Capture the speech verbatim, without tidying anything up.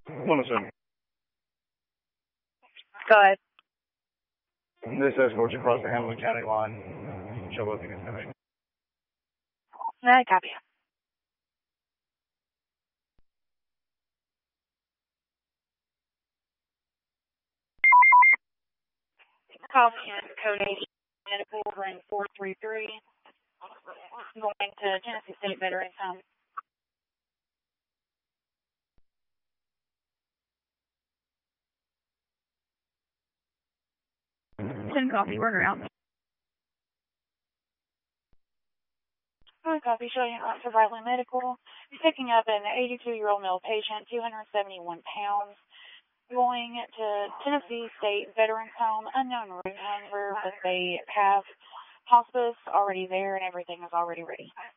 One second. Go ahead. This escorts across the Hamilton County line. Show up against the No, copy. Call me in code eighty, medical ring four three three, going to Tennessee State Veterans Home. Ten copy, we're out. Hi, copy, showing you out for Riley Medical. You're picking up an eighty-two-year-old male patient, two hundred seventy-one pounds, going to Tennessee State Veterans Home, unknown route number, but they have hospice already there and everything is already ready.